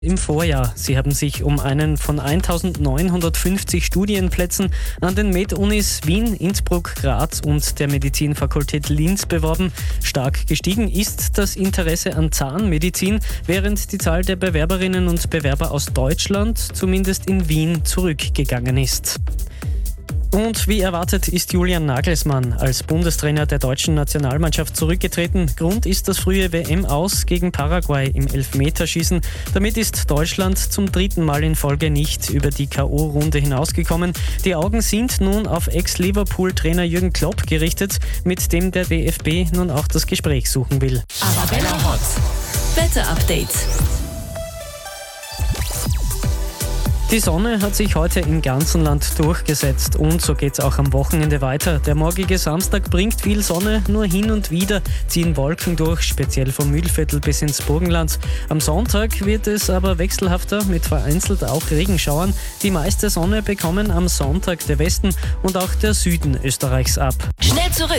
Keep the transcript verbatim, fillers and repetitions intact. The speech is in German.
Im Vorjahr. Sie haben sich um einen von eintausendneunhundertfünfzig Studienplätzen an den Med-Unis Wien, Innsbruck, Graz und der Medizinfakultät Linz beworben. Stark gestiegen ist das Interesse an Zahnmedizin, während die Zahl der Bewerberinnen und Bewerber aus Deutschland zumindest in Wien zurückgegangen ist. Und wie erwartet ist Julian Nagelsmann als Bundestrainer der deutschen Nationalmannschaft zurückgetreten. Grund ist das frühe W M-Aus gegen Paraguay im Elfmeterschießen. Damit ist Deutschland zum dritten Mal in Folge nicht über die K O-Runde hinausgekommen. Die Augen sind nun auf Ex-Liverpool-Trainer Jürgen Klopp gerichtet, mit dem der D F B nun auch das Gespräch suchen will. Arabella Hot. Wetter-Update. Die Sonne hat sich heute im ganzen Land durchgesetzt und so geht's auch am Wochenende weiter. Der morgige Samstag bringt viel Sonne, nur hin und wieder ziehen Wolken durch, speziell vom Mühlviertel bis ins Burgenland. Am Sonntag wird es aber wechselhafter mit vereinzelt auch Regenschauern. Die meiste Sonne bekommen am Sonntag der Westen und auch der Süden Österreichs ab. Schnell zurück.